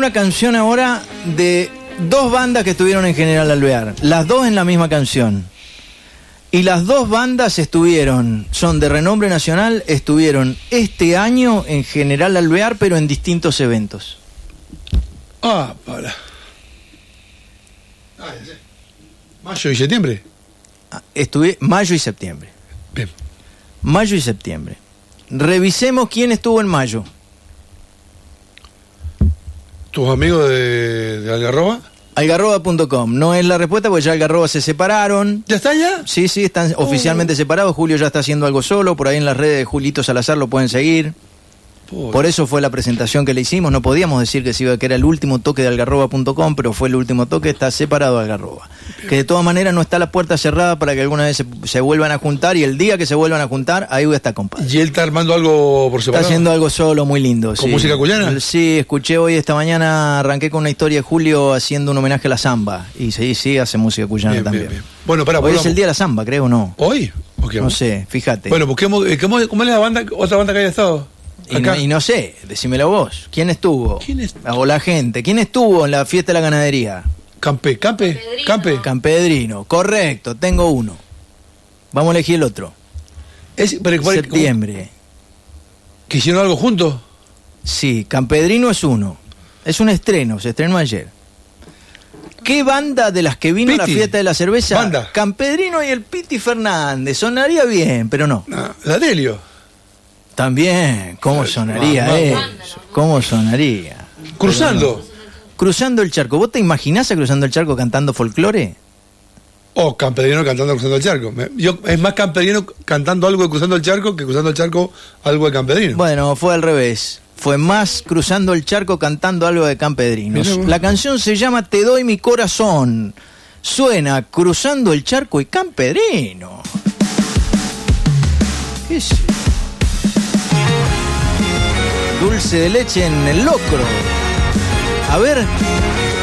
una canción ahora de dos bandas que estuvieron en General Alvear, las dos en la misma canción. Y las dos bandas son de renombre nacional, estuvieron este año en General Alvear, pero en distintos eventos. ¿Mayo y septiembre? Mayo y septiembre. Bien. Mayo y septiembre. Revisemos quién estuvo en mayo. ¿Tus amigos de Algarroba? Algarroba.com. No es la respuesta porque ya Algarroba se separaron. ¿Ya está ya? Sí, están oficialmente separados. Julio ya está haciendo algo solo. Por ahí en las redes de Julito Salazar lo pueden seguir. Por eso fue la presentación que le hicimos. No podíamos decir que era el último toque de Algarroba.com, pero fue el último toque. Está separado Algarroba. Bien. Que de todas maneras no está la puerta cerrada para que alguna vez se vuelvan a juntar. Y el día que se vuelvan a juntar, ahí voy a estar, compadre. ¿Y él está armando algo por separado? Está haciendo algo solo, muy lindo. ¿Con música cuyana? Sí, escuché hoy esta mañana, arranqué con una historia de Julio haciendo un homenaje a la samba. Y sí, hace música cuyana bien, también. Bien. Bueno, hoy es el día de la samba, creo, ¿no? ¿Hoy? Okay, no sé, fíjate. Bueno, busquemos, ¿cómo es la banda, otra banda que haya estado? Y no sé, decímelo vos. ¿Quién estuvo? O la gente. ¿Quién estuvo en la fiesta de la ganadería? Campedrino. Correcto, tengo uno. Vamos a elegir el otro. Septiembre. ¿Que hicieron algo juntos? Sí, Campedrino es uno. Es un estreno, se estrenó ayer. ¿Qué banda de las que vino a la fiesta de la cerveza? ¿Banda? Campedrino y el Piti Fernández. Sonaría bien, pero no. La Delio. También, ¿cómo sonaría eso? ¿Cómo sonaría? Cruzando el charco. ¿Vos te imaginás a Cruzando el Charco cantando folclore? Campedrino cantando Cruzando el Charco. Es más Campedrino cantando algo de Cruzando el Charco que Cruzando el Charco algo de Campedrino. Bueno, fue al revés. Fue más Cruzando el Charco cantando algo de Campedrinos. La canción se llama Te doy mi corazón. Suena Cruzando el Charco y Campedrino. ¿Qué es? Dulce de leche en el locro. A ver.